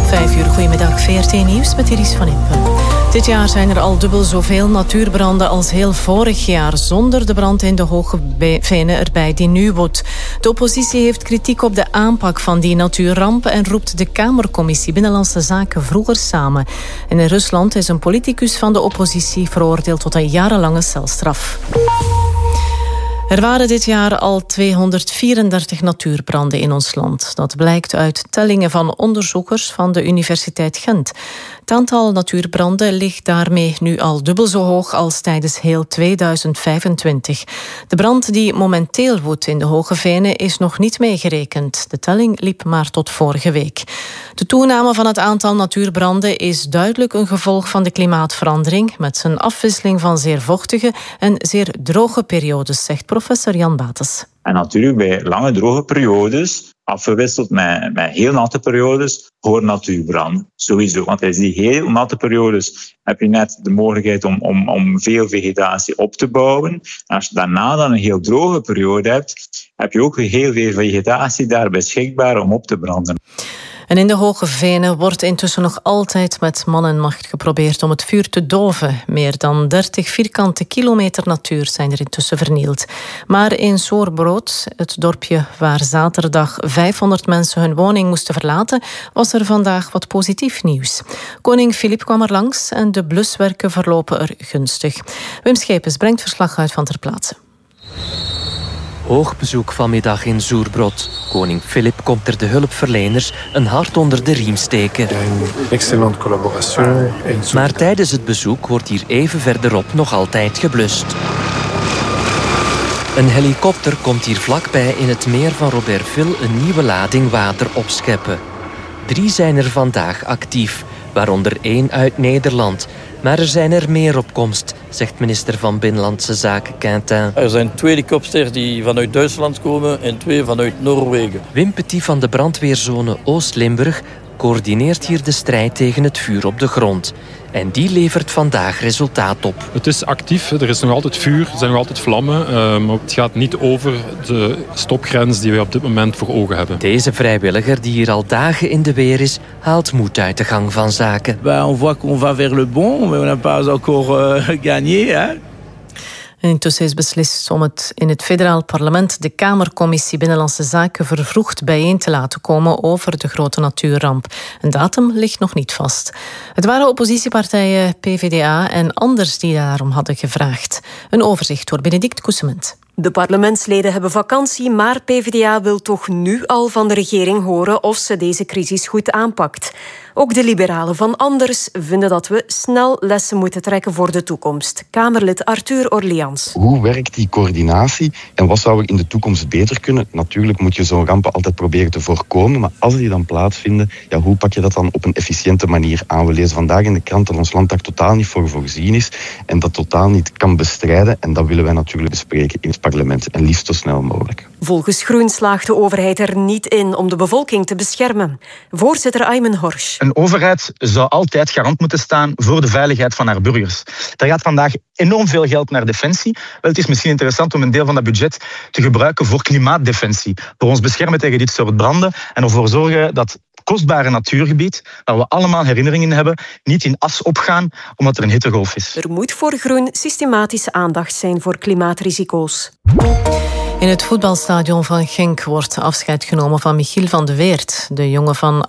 5 uur, goedemiddag, VRT Nieuws met Iris van Impen. Dit jaar zijn er al dubbel zoveel natuurbranden als heel vorig jaar, zonder de brand in de Hoge Venen erbij die nu woedt. De oppositie heeft kritiek op de aanpak van die natuurramp en roept de Kamercommissie Binnenlandse Zaken vroeger samen. En in Rusland is een politicus van de oppositie veroordeeld tot een jarenlange celstraf. Er waren dit jaar al 234 natuurbranden in ons land. Dat blijkt uit tellingen van onderzoekers van de Universiteit Gent. Het aantal natuurbranden ligt daarmee nu al dubbel zo hoog als tijdens heel 2025. De brand die momenteel woedt in de Hoge Venen is nog niet meegerekend. De telling liep maar tot vorige week. De toename van het aantal natuurbranden is duidelijk een gevolg van de klimaatverandering, met zijn afwisseling van zeer vochtige en zeer droge periodes, zegt professor Jan Bates. En natuurlijk bij lange droge periodes, afgewisseld met heel natte periodes, hoort natuurbrand. Sowieso, want tijdens die heel natte periodes heb je net de mogelijkheid om veel vegetatie op te bouwen. En als je daarna dan een heel droge periode hebt, heb je ook heel veel vegetatie daar beschikbaar om op te branden. En in de Hoge Venen wordt intussen nog altijd met man en macht geprobeerd om het vuur te doven. Meer dan 30 vierkante kilometer natuur zijn er intussen vernield. Maar in Soerbrood, het dorpje waar zaterdag 500 mensen hun woning moesten verlaten, was er vandaag wat positief nieuws. Koning Filip kwam er langs en de bluswerken verlopen er gunstig. Wim Schepens brengt verslag uit van ter plaatse. Hoog bezoek vanmiddag in Soerbrood. Koning Filip komt er de hulpverleners een hart onder de riem steken. Excellente collaboration. Maar tijdens het bezoek wordt hier even verderop nog altijd geblust. Een helikopter komt hier vlakbij in het meer van Robertville een nieuwe lading water opscheppen. 3 zijn er vandaag actief, waaronder 1 uit Nederland. Maar er zijn er meer op komst, zegt minister van Binnenlandse Zaken Quintin. Er zijn 2 helikopters die vanuit Duitsland komen en 2 vanuit Noorwegen. Wim Petit van de brandweerzone Oost-Limburg coördineert hier de strijd tegen het vuur op de grond. En die levert vandaag resultaat op. Het is actief, er is nog altijd vuur, er zijn nog altijd vlammen. Maar het gaat niet over de stopgrens die we op dit moment voor ogen hebben. Deze vrijwilliger, die hier al dagen in de weer is, haalt moed uit de gang van zaken. On voit qu'on va vers le bon, mais on n'a pas encore gagné. Hè? En intussen is beslist om het in het federaal parlement de Kamercommissie Binnenlandse Zaken vervroegd bijeen te laten komen over de grote natuurramp. Een datum ligt nog niet vast. Het waren oppositiepartijen PvdA en Anders die daarom hadden gevraagd. Een overzicht door Benedict Koesement. De parlementsleden hebben vakantie, maar PvdA wil toch nu al van de regering horen of ze deze crisis goed aanpakt. Ook de liberalen van Anders vinden dat we snel lessen moeten trekken voor de toekomst. Kamerlid Arthur Orleans. Hoe werkt die coördinatie en wat zou er in de toekomst beter kunnen? Natuurlijk moet je zo'n rampen altijd proberen te voorkomen, maar als die dan plaatsvinden, ja, hoe pak je dat dan op een efficiënte manier aan? We lezen vandaag in de krant dat ons land daar totaal niet voor voorzien is en dat totaal niet kan bestrijden. En dat willen wij natuurlijk bespreken in het parlement en liefst zo snel mogelijk. Volgens Groen slaagt de overheid er niet in om de bevolking te beschermen. Voorzitter Aymen Horsch. Een overheid zou altijd garant moeten staan voor de veiligheid van haar burgers. Er gaat vandaag enorm veel geld naar defensie. Wel, het is misschien interessant om een deel van dat budget te gebruiken voor klimaatdefensie. Voor ons beschermen tegen dit soort branden en ervoor zorgen dat kostbare natuurgebied, waar we allemaal herinneringen hebben, niet in as opgaan omdat er een hittegolf is. Er moet voor Groen systematische aandacht zijn voor klimaatrisico's. In het voetbalstadion van Genk wordt afscheid genomen van Michiel van de Weert. De jongen van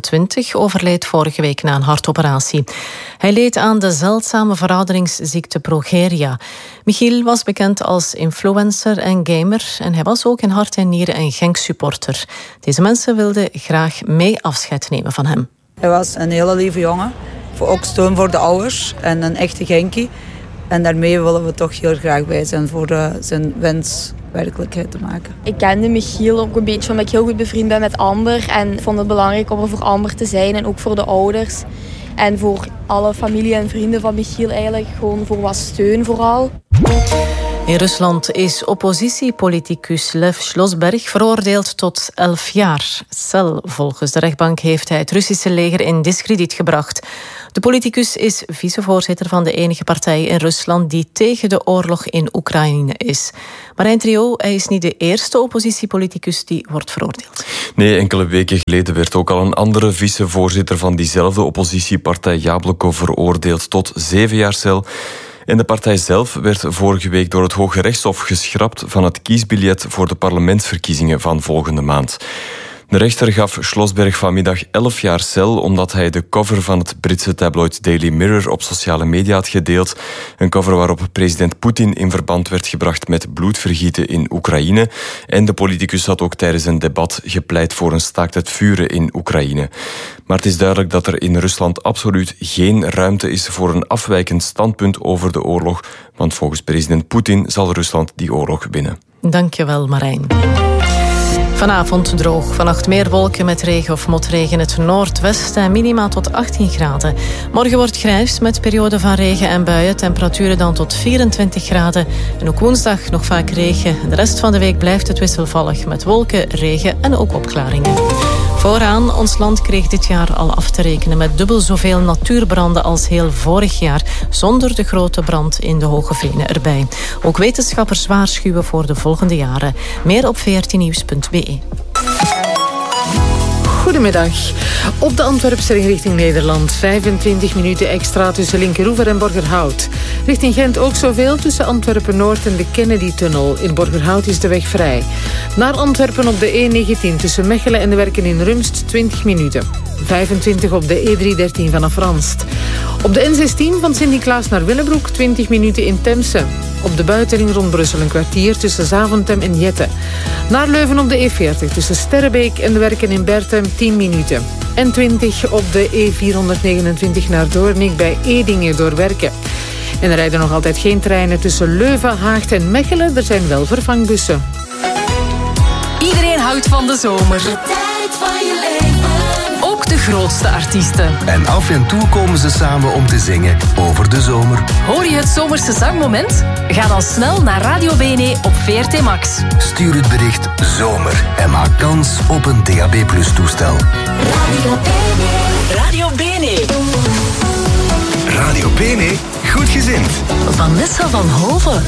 28 overleed vorige week na een hartoperatie. Hij leed aan de zeldzame verouderingsziekte progeria. Michiel was bekend als influencer en gamer en hij was ook in hart en nieren een Genk-supporter. Deze mensen wilden graag mee afscheid nemen van hem. Hij was een hele lieve jongen, ook steun voor de ouders en een echte Genkie. En daarmee willen we toch heel graag bij zijn voor zijn wens werkelijkheid te maken. Ik kende Michiel ook een beetje omdat ik heel goed bevriend ben met Amber. En vond het belangrijk om er voor Amber te zijn en ook voor de ouders. En voor alle familie en vrienden van Michiel eigenlijk gewoon voor wat steun vooral. In Rusland is oppositiepoliticus Lev Slosberg veroordeeld tot 11 jaar cel. Volgens de rechtbank heeft hij het Russische leger in diskrediet gebracht. De politicus is vicevoorzitter van de enige partij in Rusland die tegen de oorlog in Oekraïne is. Marijn Trio, hij is niet de eerste oppositiepoliticus die wordt veroordeeld. Nee, enkele weken geleden werd ook al een andere vicevoorzitter van diezelfde oppositiepartij, Jabloko, veroordeeld tot 7 jaar cel. En de partij zelf werd vorige week door het Hoge Rechtshof geschrapt van het kiesbiljet voor de parlementsverkiezingen van volgende maand. De rechter gaf Slosberg vanmiddag 11 jaar cel omdat hij de cover van het Britse tabloid Daily Mirror op sociale media had gedeeld. Een cover waarop president Poetin in verband werd gebracht met bloedvergieten in Oekraïne. En de politicus had ook tijdens een debat gepleit voor een staakt het vuren in Oekraïne. Maar het is duidelijk dat er in Rusland absoluut geen ruimte is voor een afwijkend standpunt over de oorlog. Want volgens president Poetin zal Rusland die oorlog winnen. Dankjewel, Marijn. Vanavond droog, vannacht meer wolken met regen of motregen. Het noordwesten en minima tot 18 graden. Morgen wordt grijs met perioden van regen en buien. Temperaturen dan tot 24 graden. En ook woensdag nog vaak regen. De rest van de week blijft het wisselvallig met wolken, regen en ook opklaringen. Vooraan, ons land kreeg dit jaar al af te rekenen met dubbel zoveel natuurbranden als heel vorig jaar, zonder de grote brand in de Hoge Venen erbij. Ook wetenschappers waarschuwen voor de volgende jaren. Meer op vrtnieuws.be. Goedemiddag. Op de Antwerpse ring richting Nederland. 25 minuten extra tussen Linkeroever en Borgerhout. Richting Gent ook zoveel tussen Antwerpen-Noord en de Kennedy-tunnel. In Borgerhout is de weg vrij. Naar Antwerpen op de E19 tussen Mechelen en de Werken in Rumst 20 minuten. 25 op de E313 vanaf Ranst. Op de N16 van Sint-Niklaas naar Willebroek 20 minuten in Temse. Op de buitenring rond Brussel een kwartier tussen Zaventem en Jette. Naar Leuven op de E40 tussen Sterrebeek en de Werken in Bertem 10 minuten. En 20 op de E429 naar Doornik bij Edingen door Werken. En er rijden nog altijd geen treinen tussen Leuven, Haagt en Mechelen. Er zijn wel vervangbussen. Iedereen houdt van de zomer. De tijd van je leven. Ook de grootste artiesten. En af en toe komen ze samen om te zingen over de zomer. Hoor je het zomerse zangmoment? Ga dan snel naar Radio Bene op VRT Max. Stuur het bericht zomer en maak kans op een DAB+ toestel. Radio Bene. Radio Bene. Radio Bene, goed gezind. Vanessa van Hoven.